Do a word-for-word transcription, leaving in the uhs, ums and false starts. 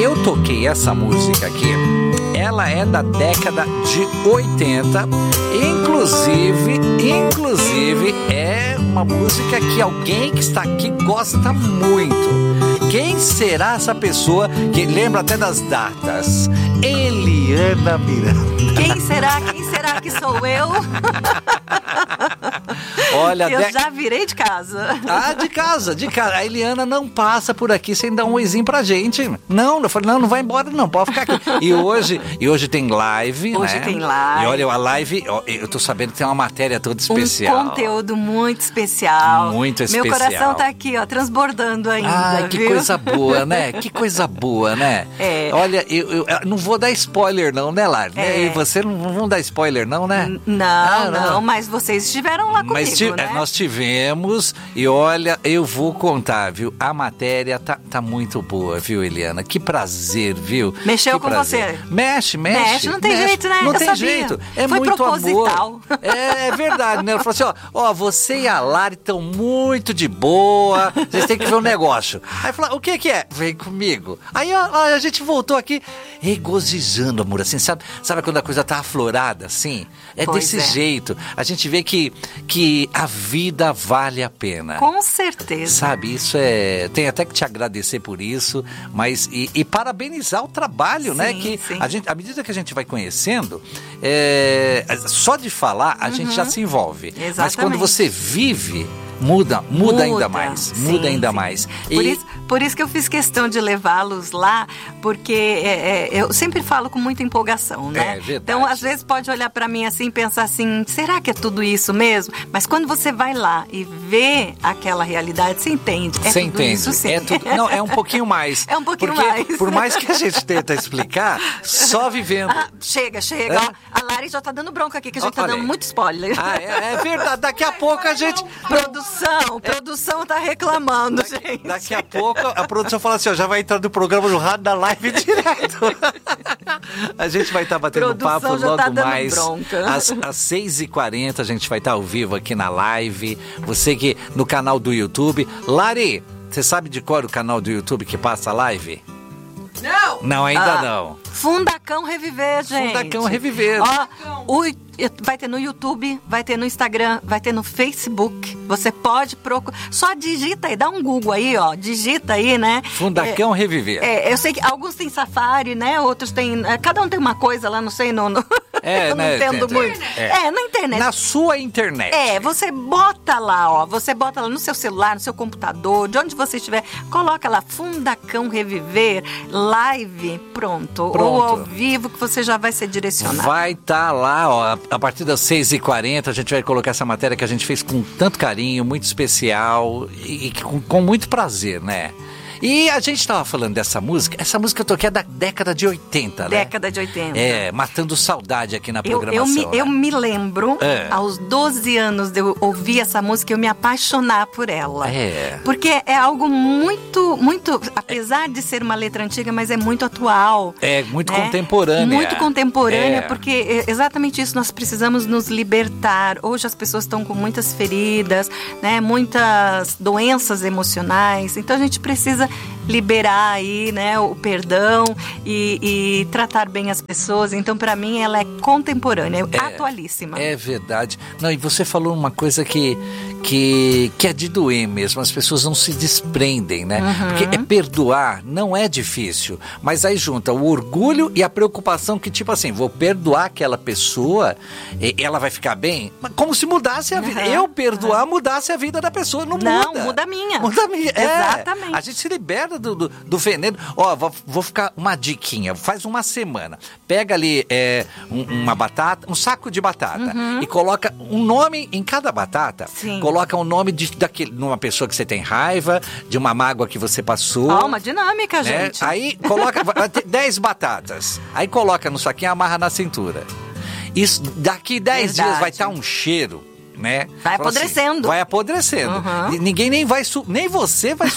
eu toquei essa música aqui. Ela é da década de oitenta. Inclusive, inclusive, é uma música que alguém que está aqui gosta muito. Quem será essa pessoa que lembra até das datas? Eliana Miranda. Quem será? Quem será que sou eu? Olha, eu de... já virei de casa. Ah, de casa, de casa. A Eliana não passa por aqui sem dar um oizinho pra gente. Não, eu falei, não, não vai embora não, pode ficar aqui. E hoje, e hoje tem live, Hoje né? tem live. E olha, a live, eu tô sabendo que tem uma matéria toda especial. Um conteúdo muito especial. Muito especial. Meu coração tá aqui, ó, transbordando ainda, Ah, que viu? coisa boa, né? Que coisa boa, né? É. Olha, eu, eu, eu não vou dar spoiler não, né, Lar? É. E você não, não vão dar spoiler não, né? N- Não, Ah, não, não. mas vocês estiveram lá comigo, Mas ti- né? nós tivemos, e olha, eu vou contar, viu? A matéria tá, tá muito boa, viu, Eliana? Que prazer, viu? Mexeu Que com prazer. você? Mexe, mexe. Mexe, não tem jeito, né? Não Eu tem sabia. jeito. É Foi muito proposital. amor. É, é verdade, né? Ela falou assim, ó, ó, você e a Lari estão muito de boa, vocês têm que ver um negócio. Aí falou, o que que é? Vem comigo. Aí ó, ó, a gente voltou aqui regozijando, amor, assim, sabe? Sabe quando a coisa tá aflorada, assim? É Pois desse é. jeito. A gente vê que, que a vida vale a pena. Com certeza. Sabe, isso é... Tenho até que te agradecer por isso, mas... E, e parabenizar o trabalho, Sim, né? Que sim. a gente, à medida que a gente vai conhecendo, é, só de falar, a gente já se envolve. Mas Exatamente. quando você vive... Muda, muda, ainda mais, sim, muda ainda sim. mais. Por, E- isso, por isso que eu fiz questão de levá-los lá, porque é, é, eu sempre falo com muita empolgação, né? É verdade. Então, às vezes pode olhar pra mim assim e pensar assim, será que é tudo isso mesmo? Mas quando você vai lá e vê aquela realidade, você entende. É Você tudo entende? isso, sim. É tudo, não, é um pouquinho mais. É um pouquinho Porque, mais. por mais que a gente tenta explicar, só vivendo. Ah, chega, chega. É? Ó, a Lari já tá dando bronca aqui, que a gente Ó, tá olha dando aí. muito spoiler. Ah, é, é verdade. Daqui a pouco a gente. Produção, produção tá reclamando, gente. Daqui a pouco a produção fala assim, ó, já vai entrar no programa no rádio da live direto. A gente vai estar batendo Produção papo já logo tá dando mais. bronca. Às, às seis e quarenta a gente vai estar ao vivo aqui na live. Você que no canal do YouTube. Lari, você sabe de cor o canal do YouTube que passa a live? Não! Não, ainda Ah, não. Fundacão Reviver, gente. Fundacão Reviver. Ó, o- vai ter no YouTube, vai ter no Instagram, vai ter no Facebook. Você pode procurar. Só digita aí, dá um Google aí, ó. Digita aí, né? Fundacão Reviver. É, eu sei que alguns têm Safari, né? Outros têm. é, Cada um tem uma coisa lá, não sei, não. não É, eu não né, entendo tem- muito. é. É. na internet. Na sua internet. É, você bota lá, ó. Você bota lá no seu celular, no seu computador, de onde você estiver. Coloca lá, Fundacão Reviver, live, pronto. Pronto. Ou ao vivo, que você já vai ser direcionado. Vai estar lá, ó, a partir das seis e quarenta a gente vai colocar essa matéria que a gente fez com tanto carinho, muito especial e, e com, com muito prazer, né? E a gente tava falando dessa música, essa música eu toquei é da década de oitenta, né? Década de oitenta. É, matando saudade aqui na Eu, eu, programação. me, né? eu me lembro, É. aos doze anos de eu ouvir essa música, eu me apaixonar por ela. É. Porque é algo muito, muito, apesar de ser uma letra antiga, mas é muito atual. É, muito né? contemporânea. Muito contemporânea, É. porque é exatamente isso, nós precisamos nos libertar. Hoje as pessoas estão com muitas feridas, né? Muitas doenças emocionais, então a gente precisa liberar aí, né, o perdão e, e tratar bem as pessoas. Então, para mim, ela é contemporânea, é, atualíssima. É verdade. Não, e você falou uma coisa que, que, que é de doer mesmo. As pessoas não se desprendem, né? Uhum. Porque é perdoar não é difícil. Mas aí junta o orgulho e a preocupação que, tipo assim, vou perdoar aquela pessoa, e ela vai ficar bem? Mas como se mudasse a vida. Uhum. Eu perdoar mudasse a vida da pessoa. Não, Não, muda. muda a minha. Muda a minha. É. Exatamente. A gente se libera do, do, do veneno. Ó, vou, vou ficar uma diquinha. Faz uma semana. Pega ali é, um- uma batata, um saco de batata e coloca um nome em cada batata. Sim. Coloca um nome de daquele, numa pessoa que você tem raiva, de uma mágoa que você passou. Ó, uma dinâmica, né? gente. Aí coloca vai ter dez batatas. Aí coloca no saquinho e amarra na cintura. Isso, daqui dez Verdade. dias vai estar um cheiro, né? Vai Fala assim, apodrecendo. vai apodrecendo. Uhum. Ninguém nem vai, su- nem você vai